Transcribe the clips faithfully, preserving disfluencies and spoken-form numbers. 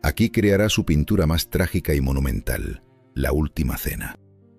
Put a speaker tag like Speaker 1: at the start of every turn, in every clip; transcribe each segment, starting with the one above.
Speaker 1: Aquí creará su pintura más trágica y monumental, La Última Cena.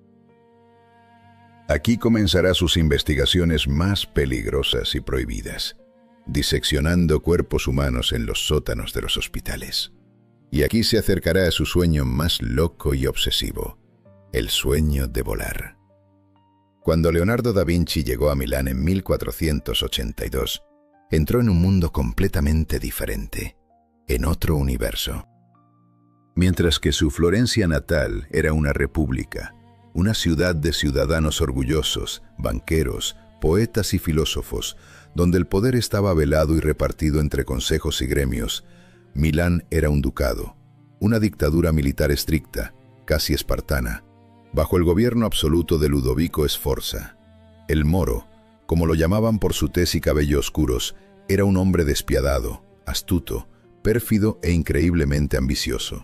Speaker 1: Aquí comenzará sus investigaciones más peligrosas y prohibidas, diseccionando cuerpos humanos en los sótanos de los hospitales. Y aquí se acercará a su sueño más loco y obsesivo, el sueño de volar. Cuando Leonardo da Vinci llegó a Milán en mil cuatrocientos ochenta y dos, entró en un mundo completamente diferente, en otro universo. Mientras que su Florencia natal era una república, una ciudad de ciudadanos orgullosos, banqueros, poetas y filósofos, donde el poder estaba velado y repartido entre consejos y gremios, Milán era un ducado, una dictadura militar estricta, casi espartana, bajo el gobierno absoluto de Ludovico Sforza. El Moro, como lo llamaban por su tez y cabello oscuros, era un hombre despiadado, astuto, pérfido e increíblemente ambicioso.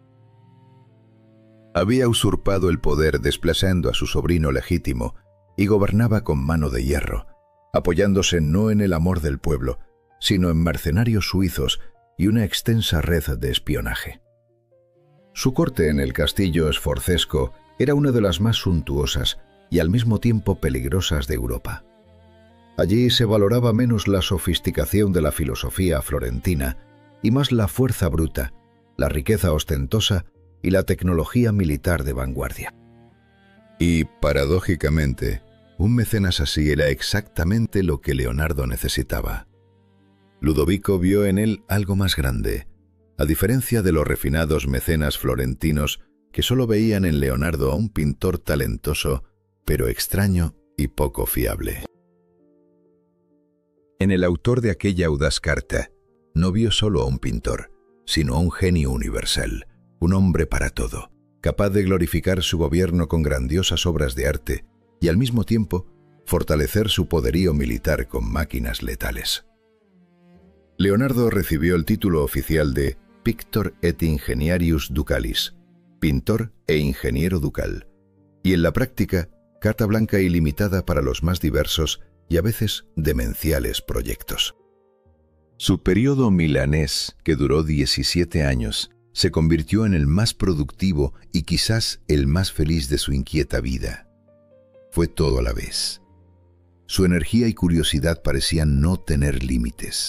Speaker 1: Había usurpado el poder desplazando a su sobrino legítimo y gobernaba con mano de hierro, apoyándose no en el amor del pueblo, sino en mercenarios suizos y una extensa red de espionaje. Su corte en el castillo sforzesco era una de las más suntuosas y al mismo tiempo peligrosas de Europa. Allí se valoraba menos la sofisticación de la filosofía florentina y más la fuerza bruta, la riqueza ostentosa y la tecnología militar de vanguardia. Y, paradójicamente, un mecenas así era exactamente lo que Leonardo necesitaba. Ludovico vio en él algo más grande, a diferencia de los refinados mecenas florentinos que solo veían en Leonardo a un pintor talentoso, pero extraño y poco fiable. En el autor de aquella audaz carta, no vio solo a un pintor, sino a un genio universal, un hombre para todo, capaz de glorificar su gobierno con grandiosas obras de arte y al mismo tiempo fortalecer su poderío militar con máquinas letales. Leonardo recibió el título oficial de Pictor et Ingeniarius Ducalis, pintor e ingeniero ducal, y en la práctica, carta blanca ilimitada para los más diversos y a veces demenciales proyectos. Su periodo milanés, que duró diecisiete años, se convirtió en el más productivo y quizás el más feliz de su inquieta vida. Fue todo a la vez. Su energía y curiosidad parecían no tener límites.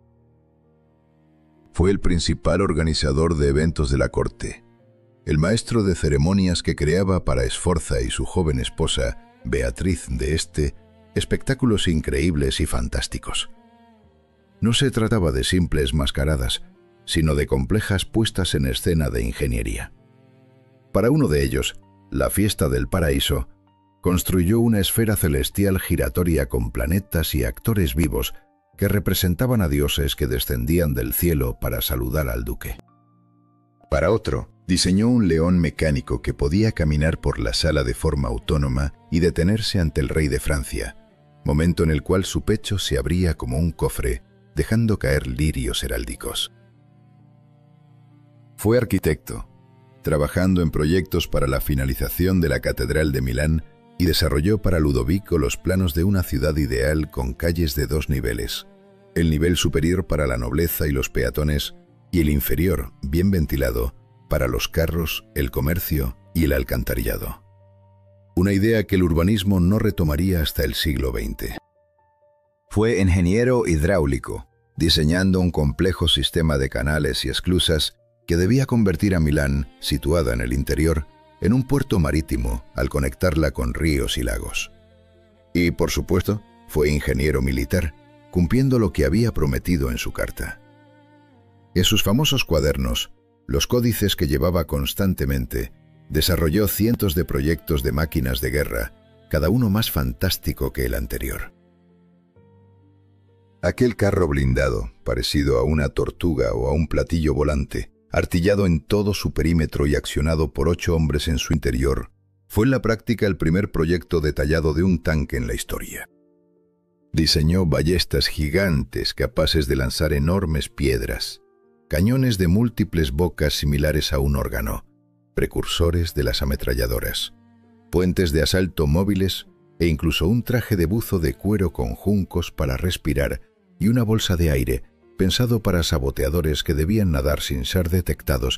Speaker 1: Fue el principal organizador de eventos de la corte, el maestro de ceremonias que creaba para Sforza y su joven esposa, Beatriz de Este, espectáculos increíbles y fantásticos. No se trataba de simples mascaradas, sino de complejas puestas en escena de ingeniería. Para uno de ellos, la fiesta del paraíso, construyó una esfera celestial giratoria con planetas y actores vivos que representaban a dioses que descendían del cielo para saludar al duque. Para otro, diseñó un león mecánico que podía caminar por la sala de forma autónoma y detenerse ante el rey de Francia, momento en el cual su pecho se abría como un cofre, dejando caer lirios heráldicos. Fue arquitecto, trabajando en proyectos para la finalización de la Catedral de Milán y desarrolló para Ludovico los planos de una ciudad ideal con calles de dos niveles, el nivel superior para la nobleza y los peatones y el inferior, bien ventilado, para los carros, el comercio y el alcantarillado. Una idea que el urbanismo no retomaría hasta el siglo veinte. Fue ingeniero hidráulico, diseñando un complejo sistema de canales y esclusas que debía convertir a Milán, situada en el interior, en un puerto marítimo al conectarla con ríos y lagos. Y, por supuesto, fue ingeniero militar, cumpliendo lo que había prometido en su carta. En sus famosos cuadernos, los códices que llevaba constantemente, desarrolló cientos de proyectos de máquinas de guerra, cada uno más fantástico que el anterior. Aquel carro blindado, parecido a una tortuga o a un platillo volante, artillado en todo su perímetro y accionado por ocho hombres en su interior, fue en la práctica el primer proyecto detallado de un tanque en la historia. Diseñó ballestas gigantes capaces de lanzar enormes piedras, cañones de múltiples bocas similares a un órgano, precursores de las ametralladoras, puentes de asalto móviles e incluso un traje de buzo de cuero con juncos para respirar y una bolsa de aire pensado para saboteadores que debían nadar sin ser detectados